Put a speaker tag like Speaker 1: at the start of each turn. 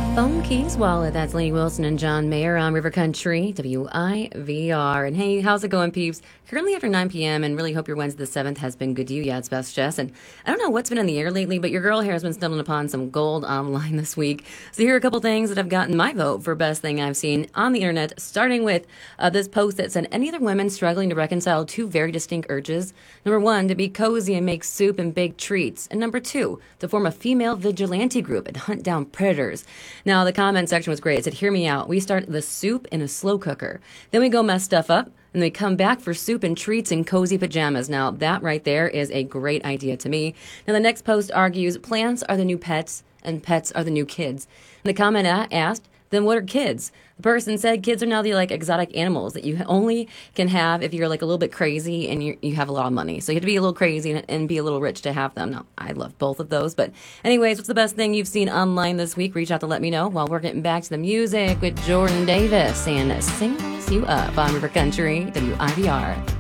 Speaker 1: Phone Keys Wallet. That's Lainey Wilson and John Mayer on River Country, WIVR. And hey, how's it going, peeps? Currently after 9 p.m. and really hope your Wednesday the 7th has been good to you. Yeah, it's Best Jess. And I don't know what's been in the air lately, but your girl here has been stumbling upon some gold online this week. So here are a couple things that have gotten my vote for best thing I've seen on the internet, starting with this post that said, any other women struggling to reconcile two very distinct urges? Number one, to be cozy and make soup and bake treats. And number two, to form a female vigilante group and hunt down predators. Now, the comment section was great. It said, hear me out. We start the soup in a slow cooker. Then we go mess stuff up. And they come back for soup and treats in cozy pajamas. Now, that right there is a great idea to me. Now, the next post argues, plants are the new pets, and pets are the new kids. And the comment asked, then what are kids? The person said kids are now the exotic animals that you only can have if you're a little bit crazy and you have a lot of money. So you have to be a little crazy and be a little rich to have them. Now, I love both of those. But anyways, what's the best thing you've seen online this week? Reach out to let me know while we're getting back to the music with Jordan Davis and Singles You Up on River Country, WIVR.